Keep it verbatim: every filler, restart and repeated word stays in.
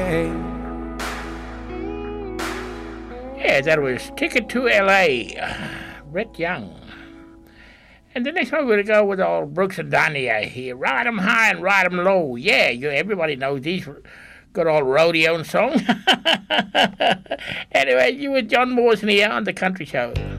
way. Yeah, that was Ticket to L A, Brett Young. And the next one we're going to go with old Brooks and Dunn here. Ride 'em high and ride 'em low. Yeah, you, everybody knows these good old rodeo songs. Anyway, you with John Morrison here on The Country Show.